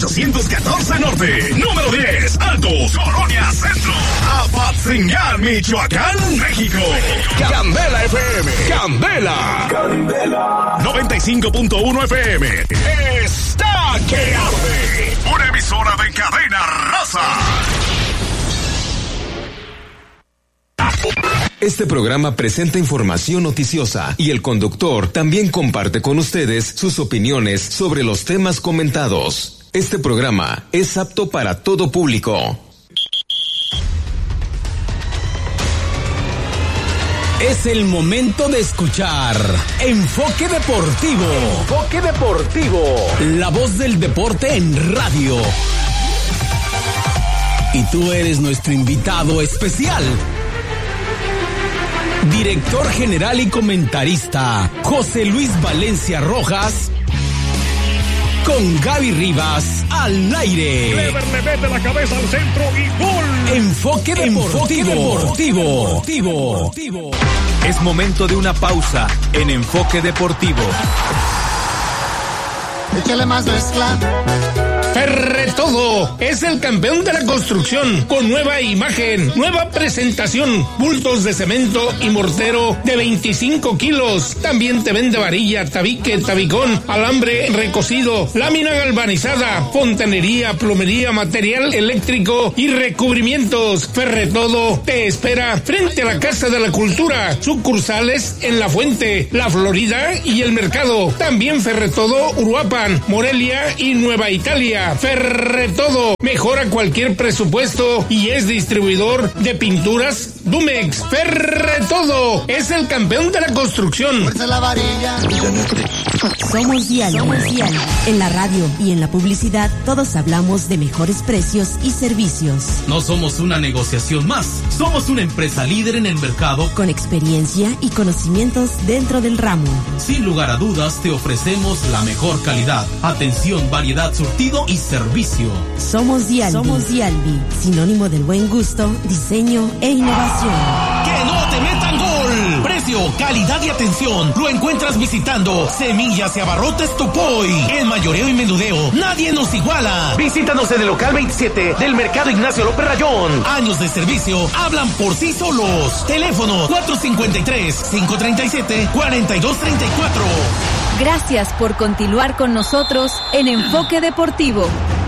814 Norte, número 10, Altos, Colonia Centro, Apatzingán, Michoacán, México. Candela FM, Candela. 95.1 FM, está que arde. Una emisora de cadena raza. Este programa presenta información noticiosa y el conductor también comparte con ustedes sus opiniones sobre los temas comentados. Este programa es apto para todo público. Es el momento de escuchar Enfoque Deportivo. Enfoque Deportivo. La voz del deporte en radio. Y tú eres nuestro invitado especial. Director general y comentarista José Luis Valencia Rojas, con Gaby Rivas al aire. Clever le mete la cabeza al centro y gol. Enfoque Deportivo. Es momento de una pausa en Enfoque Deportivo. Échale más mezcla. Ferretodo es el campeón de la construcción, con nueva imagen, nueva presentación, bultos de cemento y mortero de 25 kilos. También te vende varilla, tabique, tabicón, alambre recocido, lámina galvanizada, fontanería, plomería, material eléctrico y recubrimientos. Ferretodo te espera frente a la Casa de la Cultura, sucursales en La Fuente, La Florida y El Mercado. También Ferretodo Uruapan, Morelia y Nueva Italia. Ferretodo mejora cualquier presupuesto y es distribuidor de pinturas Dumex. Ferretodo es el campeón de la construcción. Somos Dial. En la radio y en la publicidad todos hablamos de mejores precios y servicios. No somos una negociación más, somos una empresa líder en el mercado con experiencia y conocimientos dentro del ramo. Sin lugar a dudas te ofrecemos la mejor calidad, atención, variedad, surtido y servicio. Somos Dialbi, sinónimo del buen gusto, diseño e innovación. ¡Que no te metan gol! Precio, calidad y atención lo encuentras visitando Semillas y Abarrotes Topoy. El mayoreo y menudeo, nadie nos iguala. Visítanos en el local 27 del Mercado Ignacio López Rayón. Años de servicio hablan por sí solos. Teléfono 453-537-4234. Gracias por continuar con nosotros en Enfoque Deportivo.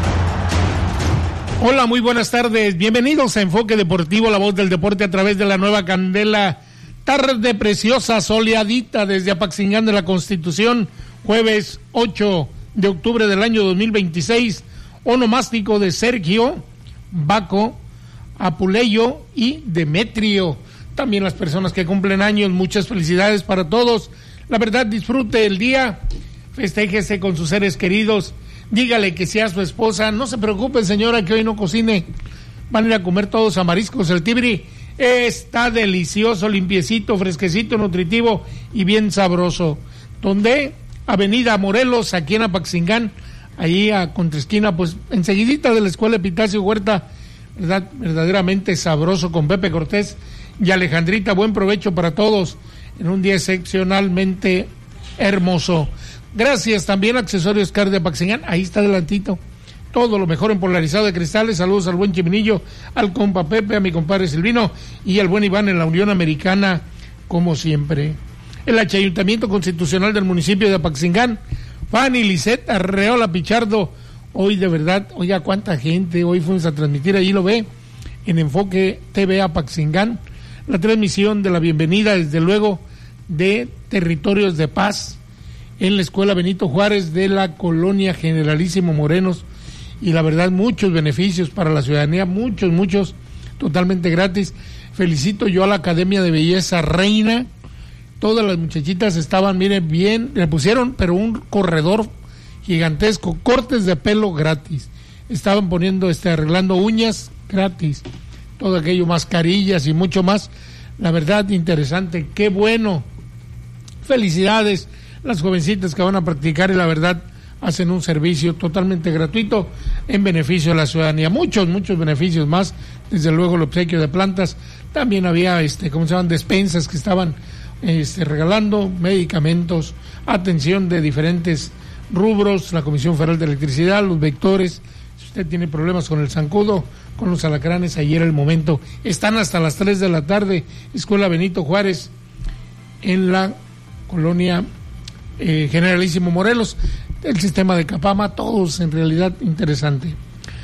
Hola, muy buenas tardes. Bienvenidos a Enfoque Deportivo, la voz del deporte a través de la nueva Candela. Tarde preciosa, soleadita desde Apatzingán de la Constitución, jueves 8 de octubre del año 2026. Onomástico de Sergio, Baco, Apuleyo y Demetrio. También las personas que cumplen años, muchas felicidades para todos. La verdad, disfrute el día, festéjese con sus seres queridos. Dígale que sea su esposa, no se preocupe señora que hoy no cocine, van a ir a comer todos a Mariscos El Tibri, está delicioso, limpiecito, fresquecito, nutritivo y bien sabroso. ¿Dónde? Avenida Morelos, aquí en Apatzingán, ahí a contraesquina, pues enseguidita de la Escuela Epitacio Huerta, ¿verdad? Verdaderamente sabroso con Pepe Cortés y Alejandrita, buen provecho para todos en un día excepcionalmente hermoso. Gracias también a Accesorios Car de Apatzingán, ahí está adelantito, todo lo mejor en polarizado de cristales. Saludos al buen Chiminillo, al compa Pepe, a mi compadre Silvino y al buen Iván en la Unión Americana, como siempre. El Ayuntamiento Constitucional del municipio de Apatzingán, Fanny Lisette Arreola Pichardo, hoy de verdad, oiga cuánta gente, hoy fuimos a transmitir, ahí lo ve, en Enfoque TV Apatzingán, la transmisión de la bienvenida, desde luego, de Territorios de Paz, en la Escuela Benito Juárez de la Colonia Generalísimo Morenos, y la verdad muchos beneficios para la ciudadanía, muchos, totalmente gratis. Felicito yo a la Academia de Belleza Reina, todas las muchachitas estaban, miren, bien, le pusieron, pero un corredor gigantesco, cortes de pelo gratis, estaban poniendo, arreglando uñas gratis, todo aquello, mascarillas y mucho más. La verdad, interesante, qué bueno, felicidades las jovencitas que van a practicar, y la verdad hacen un servicio totalmente gratuito en beneficio de la ciudadanía, muchos beneficios más, desde luego el obsequio de plantas, también había despensas que estaban regalando, medicamentos, atención de diferentes rubros, la Comisión Federal de Electricidad, los vectores. Si usted tiene problemas con el zancudo, con los alacranes, ayer el momento. Están hasta las 3 de la tarde, Escuela Benito Juárez, en la colonia Generalísimo Morelos, el sistema de Capama, todos en realidad interesante.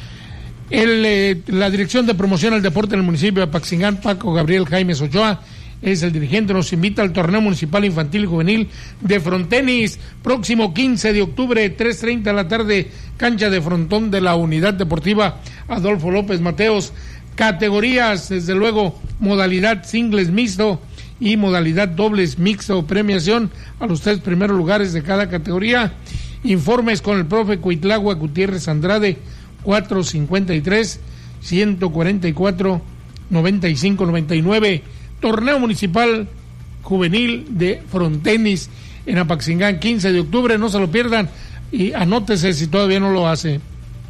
La Dirección de Promoción al Deporte en el municipio de Apaxingán, Paco Gabriel Jaimes Ochoa, es el dirigente, nos invita al torneo municipal infantil y juvenil de frontenis, próximo 15 de octubre, 3:30 de la tarde, cancha de frontón de la Unidad Deportiva Adolfo López Mateos. Categorías, desde luego, modalidad singles mixto y modalidad dobles mixto, premiación a los 3 primeros lugares de cada categoría. Informes con el profe Cuitlagua Gutiérrez Andrade, 453-144-9599. Torneo municipal juvenil de frontenis en Apaxingán, 15 de octubre, no se lo pierdan y anótese si todavía no lo hace.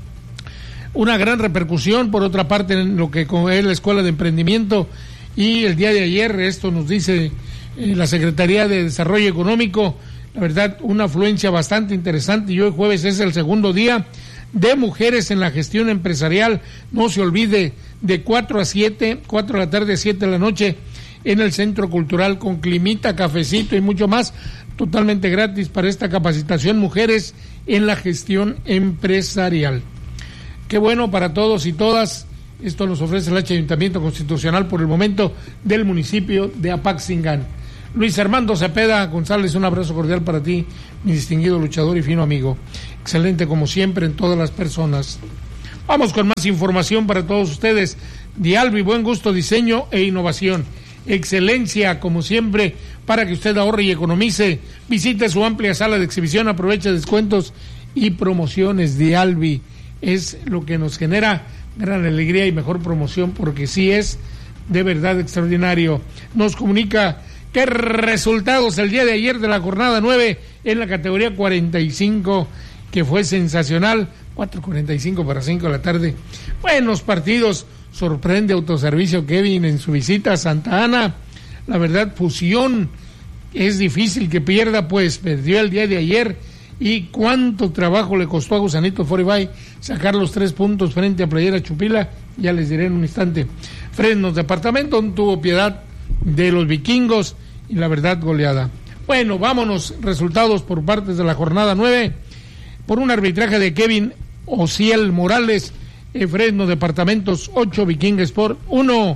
Una gran repercusión, por otra parte, en lo que es la Escuela de Emprendimiento, y el día de ayer, esto nos dice la Secretaría de Desarrollo Económico, la verdad, una afluencia bastante interesante, y hoy jueves es el segundo día de mujeres en la gestión empresarial. No se olvide, de 4 de la tarde a 7 de la noche, en el Centro Cultural, con climita, cafecito y mucho más, totalmente gratis para esta capacitación, mujeres en la gestión empresarial. Qué bueno para todos y todas. Esto nos ofrece el Ayuntamiento Constitucional por el momento del municipio de Apaxingán. Luis Armando Cepeda González, un abrazo cordial para ti, mi distinguido luchador y fino amigo. Excelente como siempre en todas las personas. Vamos con más información para todos ustedes. Dialbi, buen gusto, diseño e innovación. Excelencia como siempre para que usted ahorre y economice. Visite su amplia sala de exhibición, aproveche descuentos y promociones. Dialbi es lo que nos genera gran alegría y mejor promoción, porque sí es de verdad extraordinario. Nos comunica qué resultados el día de ayer de la jornada 9 en la categoría 45, que fue sensacional. 4:45 para 5 de la tarde. Buenos partidos. Sorprende Autoservicio Kevin en su visita a Santa Ana. La verdad, Fusión es difícil que pierda, pues perdió el día de ayer. Y cuánto trabajo le costó a Gusanito 45 sacar los 3 puntos frente a Playera Chupila, ya les diré en un instante. Fresnos Departamento no tuvo piedad de los vikingos y la verdad, goleada. Bueno, vámonos, resultados por partes de la jornada 9. Por un arbitraje de Kevin Ociel Morales, Fresno Departamentos 8, Viking Sport 1.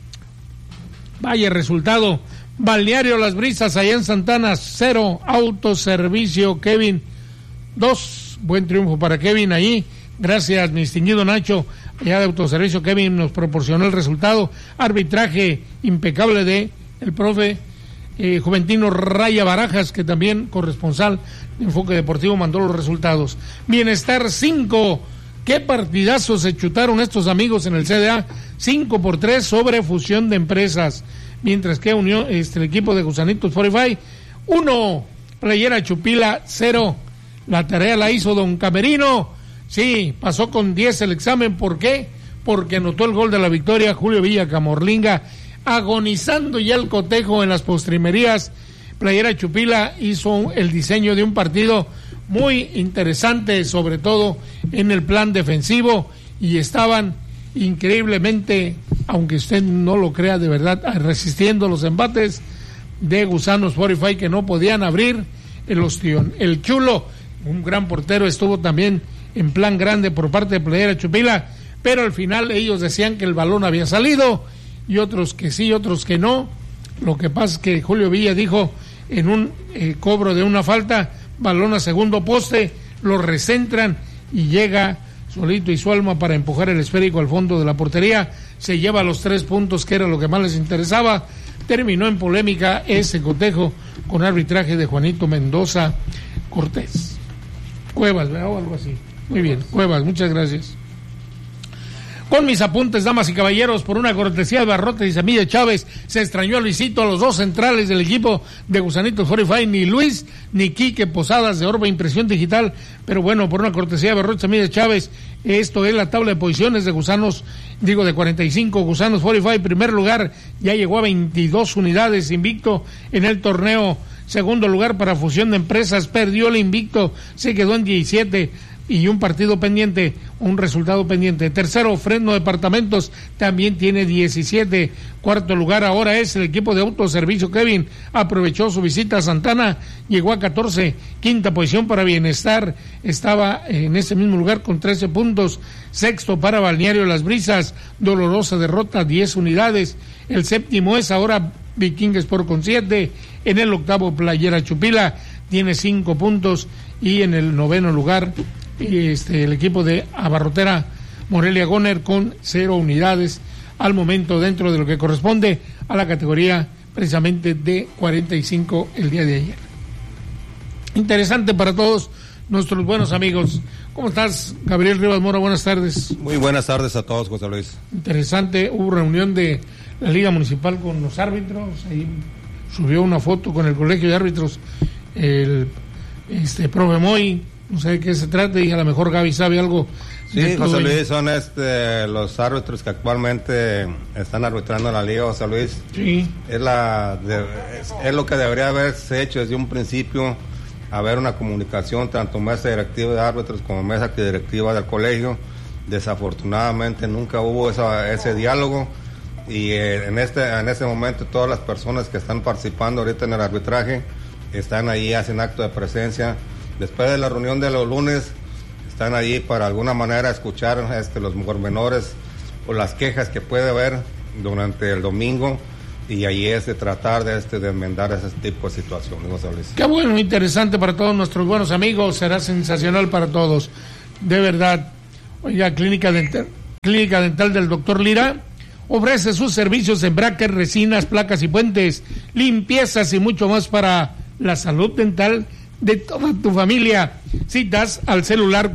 Vaya resultado. Balneario Las Brisas allá en Santana 0, Autoservicio Kevin 2. Buen triunfo para Kevin ahí. Gracias, mi distinguido Nacho, allá de Autoservicio Kevin nos proporcionó el resultado. Arbitraje impecable de el profe Juventino Raya Barajas, que también corresponsal de Enfoque Deportivo mandó los resultados. Bienestar 5. Qué partidazos se chutaron estos amigos en el CDA. 5-3 sobre Fusión de Empresas. Mientras que unió el equipo de Gusanitos 45 1, Playera Chupila 0. La tarea la hizo Don Camerino. Sí, pasó con 10 el examen. ¿Por qué? Porque anotó el gol de la victoria Julio Villa Camorlinga, agonizando ya el cotejo en las postrimerías. Playera Chupila hizo el diseño de un partido muy interesante, sobre todo en el plan defensivo, y estaban increíblemente, aunque usted no lo crea, de verdad, resistiendo los embates de Gusanos 45 que no podían abrir el ostión. El Chulo, un gran portero, estuvo también en plan grande por parte de Playera Chupila, pero al final ellos decían que el balón había salido y otros que sí, otros que no. Lo que pasa es que Julio Villa dijo en un cobro de una falta, balón a segundo poste, lo recentran y llega solito y su alma para empujar el esférico al fondo de la portería. Se lleva los 3 puntos, que era lo que más les interesaba. Terminó en polémica ese cotejo con arbitraje de Juanito Mendoza Cortés. Cuevas, ¿verdad? O algo así. Muy bien, Cuevas, muchas gracias. Con mis apuntes, damas y caballeros, por una cortesía de Barrotes y Semilla Chávez, se extrañó a Luisito, a los 2 centrales del equipo de Gusanitos 45, ni Luis ni Quique Posadas de Orba Impresión Digital, pero bueno, por una cortesía de Barrotes y Semilla Chávez, esto es la tabla de posiciones de Gusanos, digo de 45, Gusanos 45, primer lugar, ya llegó a 22 unidades, invicto en el torneo Segundo lugar para Fusión de Empresas, perdió el invicto, se quedó en 17 y un resultado pendiente. Tercero, Fresno Departamentos, también tiene 17. Cuarto lugar ahora es el equipo de autoservicio Kevin, aprovechó su visita a Santana, llegó a 14. Quinta posición para Bienestar, estaba en ese mismo lugar con 13 puntos. Sexto para Balneario Las Brisas, dolorosa derrota, 10 unidades. El séptimo es ahora Viking Sport con 7. En el octavo, Playera Chupila, tiene 5 puntos. Y en el noveno lugar, el equipo de Abarrotera Morelia Goner con 0 unidades al momento, dentro de lo que corresponde a la categoría precisamente de 45 el día de ayer. Interesante para todos nuestros buenos amigos. ¿Cómo estás, Gabriel Rivas Mora? Buenas tardes. Muy buenas tardes a todos, José Luis. Interesante, hubo reunión de la Liga Municipal con los árbitros, ahí subió una foto con el Colegio de Árbitros el profe Moy, no sé de qué se trata, y a lo mejor Gaby sabe algo. Sí, José Luis, son los árbitros que actualmente están arbitrando en la Liga, José Luis. Sí. Es lo que debería haberse hecho desde un principio, haber una comunicación, tanto mesa directiva de árbitros como mesa directiva del colegio. Desafortunadamente nunca hubo ese diálogo, y en este momento todas las personas que están participando ahorita en el arbitraje están ahí, hacen acto de presencia. Después de la reunión de los lunes, están ahí para alguna manera escuchar los pormenores o las quejas que puede haber durante el domingo, y ahí es de tratar de enmendar ese tipo de situaciones. Qué bueno, interesante para todos nuestros buenos amigos, será sensacional para todos, de verdad. Oiga, Clínica Dental del Dr. Lira ofrece sus servicios en brackets, resinas, placas y puentes, limpiezas y mucho más para la salud dental de toda tu familia. Citas al celular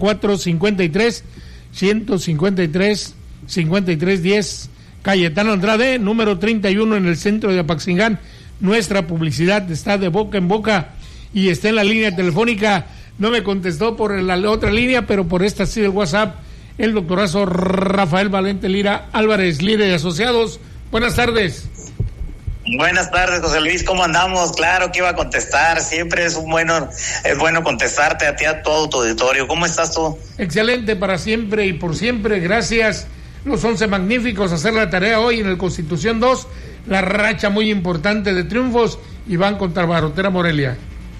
453-153-5310, Cayetano Andrade, número 31, en el centro de Apaxingán. Nuestra publicidad está de boca en boca y está en la línea telefónica. No me contestó por la otra línea, pero por esta sí del WhatsApp, el doctorazo Rafael Valente Lira Álvarez, Lira y Asociados. Buenas tardes. Buenas tardes, José Luis, ¿cómo andamos? Claro que iba a contestar, siempre es bueno contestarte a ti, a todo tu auditorio. ¿Cómo estás tú? Excelente, para siempre y por siempre, gracias. Los 11 magníficos, hacer la tarea hoy en el Constitución 2, la racha muy importante de triunfos, y van contra Abarrotera Morelia.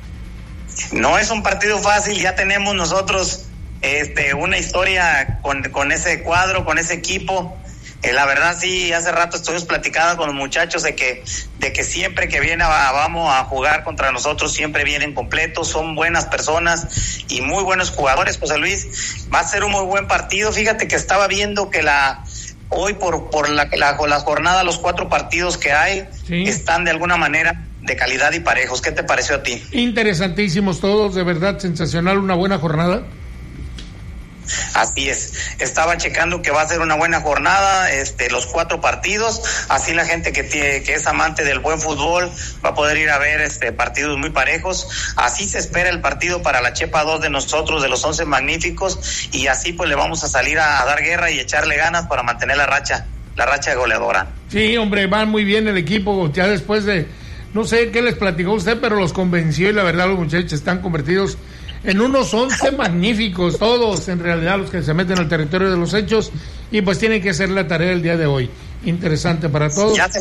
No es un partido fácil, ya tenemos nosotros una historia con ese cuadro, con ese equipo. La verdad sí, hace rato estuvimos platicando con los muchachos de que siempre que vamos a jugar contra nosotros, siempre vienen completos, son buenas personas y muy buenos jugadores, José Luis. Va a ser un muy buen partido. Fíjate que estaba viendo que hoy por la jornada, los 4 partidos que hay, sí, están de alguna manera de calidad y parejos. ¿Qué te pareció a ti? Interesantísimos todos, de verdad, sensacional, una buena jornada. Así es, estaba checando que va a ser una buena jornada, los 4 partidos, así la gente que es amante del buen fútbol va a poder ir a ver partidos muy parejos. Así se espera el partido para la Chepa 2 de nosotros, de los 11 magníficos, y así pues le vamos a salir a dar guerra y echarle ganas para mantener la racha goleadora. Sí, hombre, van muy bien el equipo, ya después de, no sé qué les platicó usted, pero los convenció, y la verdad los muchachos están convertidos en unos 11 magníficos, todos en realidad los que se meten al territorio de los hechos, y pues tienen que hacer la tarea el día de hoy. Interesante para todos. Ya se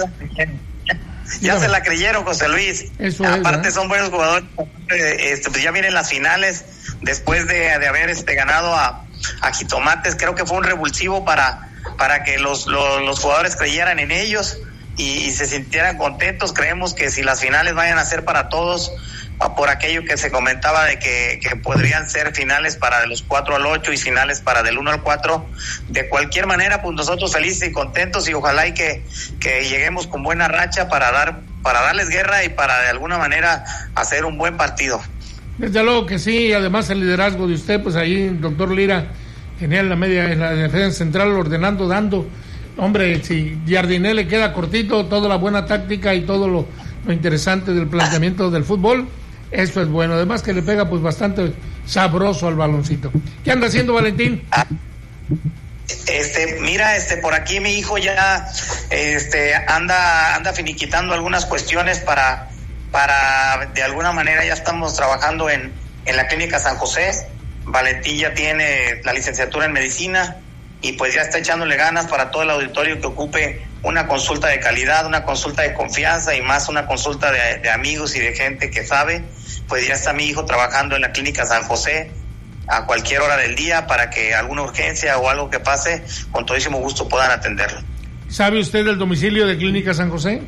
la creyeron, José Luis. Eso aparte son buenos jugadores. Pues ya vienen las finales, después de haber ganado a Jitomates. Creo que fue un revulsivo para que los jugadores creyeran en ellos y se sintieran contentos. Creemos que si las finales vayan a ser para todos, por aquello que se comentaba de que podrían ser finales para de los 4 al 8 y finales para del 1 al 4, de cualquier manera pues nosotros felices y contentos, y ojalá y que lleguemos con buena racha para darles guerra y para de alguna manera hacer un buen partido. Desde luego que sí, además el liderazgo de usted, pues ahí el doctor Lira, genial en la defensa central, ordenando, dando. Hombre, si Jardiné le queda cortito, toda la buena táctica y todo lo interesante del planteamiento del fútbol, eso es bueno. Además que le pega pues bastante sabroso al baloncito. ¿Qué anda haciendo, Valentín? Mira, por aquí mi hijo ya anda finiquitando algunas cuestiones para de alguna manera ya estamos trabajando en la Clínica San José. Valentín ya tiene la licenciatura en medicina y pues ya está echándole ganas para todo el auditorio que ocupe una consulta de calidad, una consulta de confianza y más una consulta de amigos y de gente que sabe. Pues ya está mi hijo trabajando en la Clínica San José a cualquier hora del día para que alguna urgencia o algo que pase, con todísimo gusto puedan atenderlo. ¿Sabe usted el domicilio de Clínica San José?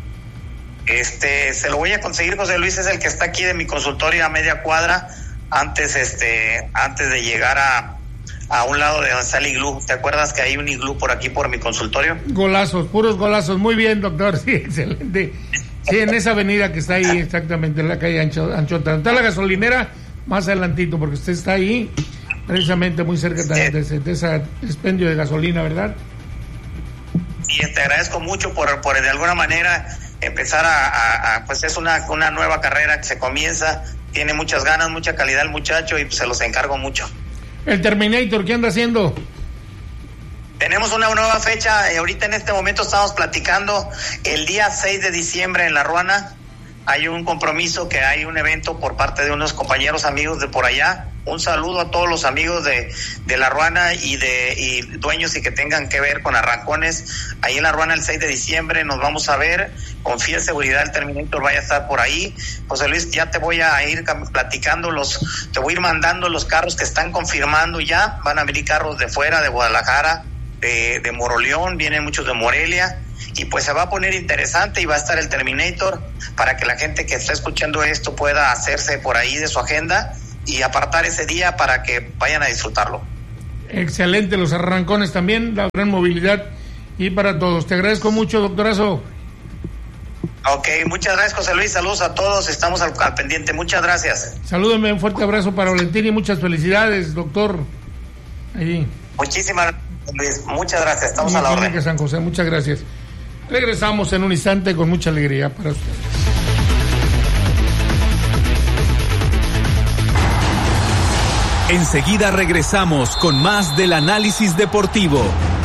Se lo voy a conseguir, José Luis, es el que está aquí de mi consultorio a media cuadra, antes de llegar a un lado de donde está el iglú. ¿Te acuerdas que hay un iglú por aquí por mi consultorio? Golazos, puros golazos. Muy bien, doctor, sí, excelente. Sí, en esa avenida que está ahí, exactamente, en la calle Anchota. Está la gasolinera más adelantito, porque usted está ahí, precisamente muy cerca también de ese expendio de gasolina, ¿verdad? Sí, te agradezco mucho por de alguna manera empezar pues es una nueva carrera que se comienza, tiene muchas ganas, mucha calidad el muchacho y pues se los encargo mucho. El Terminator, ¿qué anda haciendo? Tenemos una nueva fecha, ahorita en este momento estamos platicando el día 6 de diciembre en La Ruana. Hay un compromiso, que hay un evento por parte de unos compañeros amigos de por allá. Un saludo a todos los amigos de La Ruana y dueños y que tengan que ver con arrancones. Ahí en La Ruana el 6 de diciembre nos vamos a ver. Con fiel seguridad el Terminator vaya a estar por ahí. José Luis, ya te voy a ir platicando te voy a ir mandando los carros que están confirmando ya. Van a venir carros de fuera, de Guadalajara, de Moroleón, vienen muchos de Morelia. Y pues se va a poner interesante y va a estar el Terminator para que la gente que está escuchando esto pueda hacerse por ahí de su agenda y apartar ese día para que vayan a disfrutarlo. Excelente, los arrancones también, la gran movilidad y para todos. Te agradezco mucho, doctorazo. Ok, muchas gracias, José Luis, saludos a todos, estamos al pendiente, muchas gracias. Salúdeme, un fuerte abrazo para Valentín y muchas felicidades, doctor. Ahí. Muchísimas gracias, Luis, muchas gracias, estamos a la orden. San José, muchas gracias. Regresamos en un instante con mucha alegría para ustedes. Enseguida regresamos con más del análisis deportivo.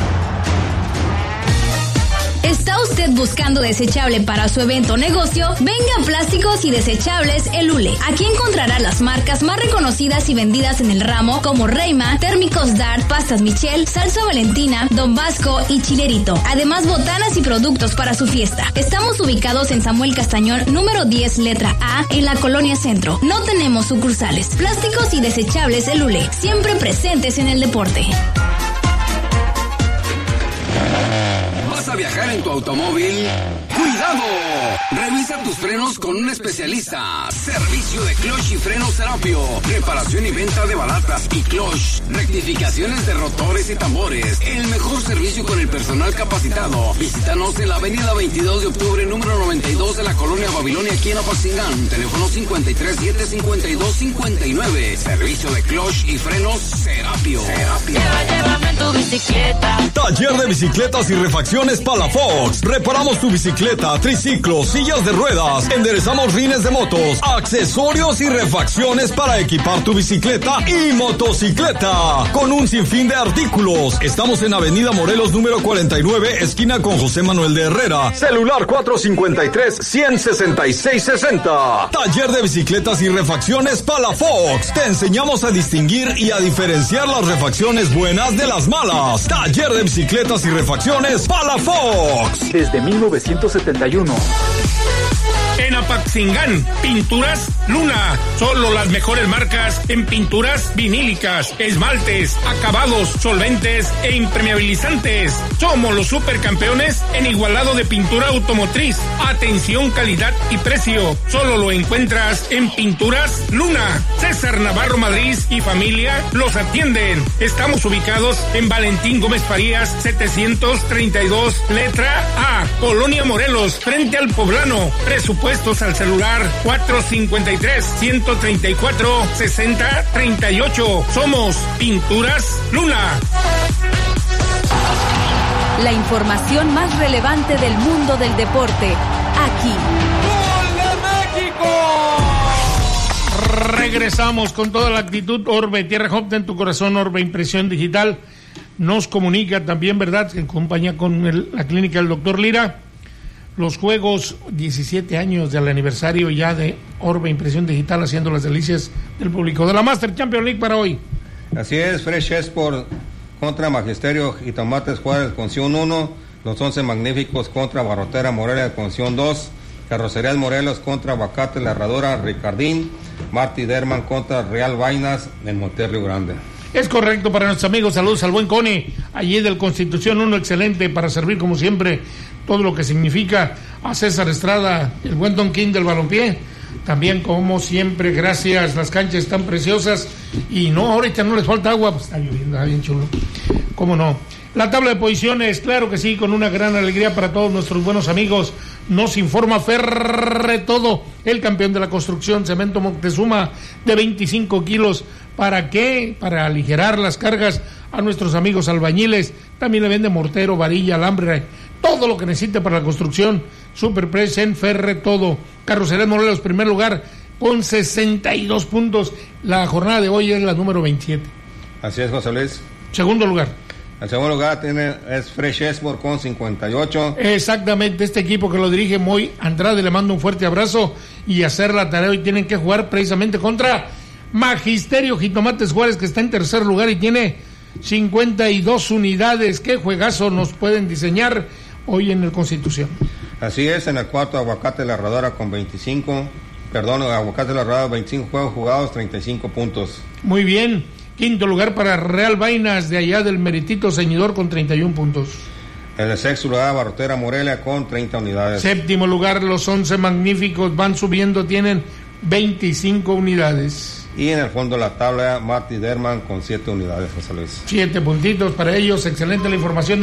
¿Está usted buscando desechable para su evento o negocio? Venga a Plásticos y Desechables El Hule. Aquí encontrará las marcas más reconocidas y vendidas en el ramo como Reima, Térmicos Dart, Pastas Michel, Salsa Valentina, Don Vasco y Chilerito. Además, botanas y productos para su fiesta. Estamos ubicados en Samuel Castañón, número 10, letra A, en la Colonia Centro. No tenemos sucursales. Plásticos y Desechables El Hule. Siempre presentes en el deporte. ¿Vas a viajar en tu automóvil? ¡Cuidado! Revisa tus frenos con un especialista. Servicio de clutch y frenos Serapio. Reparación y venta de balatas y clutch. Rectificaciones de rotores y tambores. El mejor servicio con el personal capacitado. Visítanos en la avenida 22 de octubre, número 92 de la Colonia Babilonia, aquí en Apaxingán. Teléfono 537-5259. Servicio de clutch y frenos Serapio. Llévame en tu bicicleta. Taller de bicicletas y refacciones Palafox. Reparamos tu bicicleta, triciclo, sillas de ruedas. Enderezamos rines de motos, accesorios y refacciones para equipar tu bicicleta y motocicleta. Con un sinfín de artículos. Estamos en Avenida Morelos, número 49, esquina con José Manuel de Herrera. Celular 453-166-60. Taller de bicicletas y refacciones Palafox. Te enseñamos a distinguir y a diferenciar las refacciones buenas de las malas. Taller de bicicletas y refacciones Palafox. Desde 1971. En Apaxingán, Pinturas Luna. Solo las mejores marcas en pinturas vinílicas, esmaltes, acabados, solventes e impermeabilizantes. Somos los supercampeones en igualado de pintura automotriz. Atención, calidad y precio. Solo lo encuentras en Pinturas Luna. César Navarro Madrid y familia los atienden. Estamos ubicados en Valentín Gómez Farías, 732, letra A, Colonia Morelos, frente al Poblano. Presupuestos al celular 453-134-6038. Somos Pinturas Luna. La información más relevante del mundo del deporte, aquí. ¡Gol de México! Regresamos con toda la actitud. Orbe, Tierra Hopta en tu corazón. Orbe Impresión Digital nos comunica también, ¿verdad?, en compañía con la clínica del doctor Lira, los juegos, 17 años del aniversario ya de Orbe Impresión Digital, haciendo las delicias del público. De la Master Champions League para hoy. Así es, Fresh Sport contra Magisterio y Tomates Juárez con Sion 1, los 11 Magníficos contra Barrotera Morelia con Sion 2, Carrocerías Morelos contra Aguacate La Herradura Ricardín, Marty Derman contra Real Vainas en Monterrey Grande. Es correcto para nuestros amigos, saludos al buen Cone, allí del Constitución 1, excelente para servir como siempre todo lo que significa, a César Estrada, el buen Don King del balompié, también como siempre, gracias, las canchas están preciosas y no, ahorita no les falta agua, pues está lloviendo, está bien chulo, cómo no. La tabla de posiciones, claro que sí, con una gran alegría para todos nuestros buenos amigos, nos informa Ferretodo, el campeón de la construcción, Cemento Moctezuma de 25 kilos, ¿para qué? Para aligerar las cargas a nuestros amigos albañiles, también le vende mortero, varilla, alambre, todo lo que necesite para la construcción, Superpress en Ferretodo. Carrocerías Morelos, primer lugar, con 62 puntos, la jornada de hoy es la número 27. Así es, José Luis. Segundo lugar. El segundo lugar es Fresh Sport con 58. Exactamente, este equipo que lo dirige Moy Andrade, le mando un fuerte abrazo y hacer la tarea. Hoy tienen que jugar precisamente contra Magisterio Jitomates Juárez, que está en tercer lugar y tiene 52 unidades. ¿Qué juegazo nos pueden diseñar hoy en el Constitución? Así es, en el cuarto Aguacate La Herradura con 25 juegos jugados, 35 puntos. Muy bien. Quinto lugar para Real Vainas de allá del Meritito Ceñidor con 31 puntos. En el sexto lugar, Barrotera Morelia con 30 unidades. Séptimo lugar, los 11 Magníficos van subiendo, tienen 25 unidades. Y en el fondo de la tabla, Marty Derman con 7 unidades, José Luis. 7 puntitos para ellos, excelente la información.